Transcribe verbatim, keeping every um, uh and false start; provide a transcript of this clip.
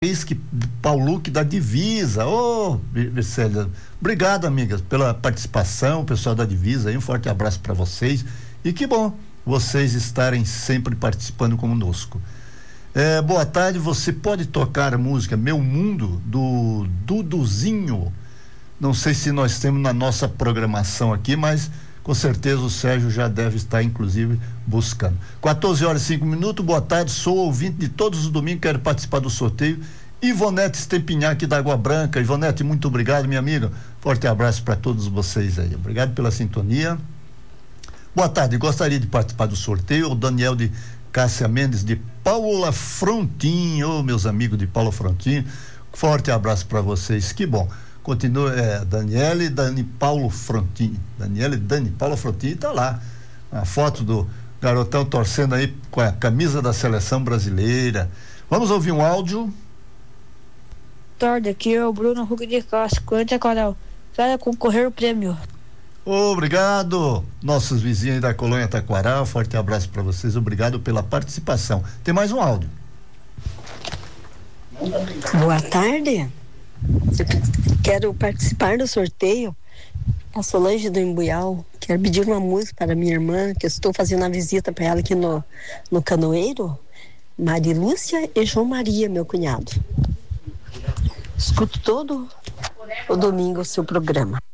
que Paulo que da Divisa. Ô, oh, Célia, obrigado, amigas, pela participação, pessoal da Divisa aí, um forte abraço para vocês e que bom vocês estarem sempre participando conosco. É, boa tarde, você pode tocar a música Meu Mundo do Duduzinho? Não sei se nós temos na nossa programação aqui, mas com certeza o Sérgio já deve estar inclusive buscando. quatorze horas e cinco minutos, boa tarde, sou ouvinte de todos os domingos, quero participar do sorteio. Ivonete Stepinhac da Água Branca. Ivonete, muito obrigado, minha amiga, forte abraço para todos vocês aí, obrigado pela sintonia. Boa tarde, gostaria de participar do sorteio. O Daniel de Cássia Mendes de Paula Frontin, ô, meus amigos de Paula Frontin, forte abraço para vocês, que bom. Continua, é, Daniele Dani Paulo Frontin, Daniele Dani Paulo Frontin, tá lá a foto do garotão torcendo aí com a camisa da seleção brasileira. Vamos ouvir um áudio. Tarde, aqui é o Bruno Hugo de Castro, Corinthians Coral, vai concorrer o prêmio. Obrigado, nossos vizinhos aí da colônia Taquaral, forte abraço para vocês, obrigado pela participação. Tem mais um áudio. Boa tarde, quero participar do sorteio. A Solange do Embuial, quero pedir uma música para minha irmã, que eu estou fazendo a visita para ela aqui no, no Canoeiro, Marilúcia e João Maria, meu cunhado. Escuto todo o domingo o seu programa.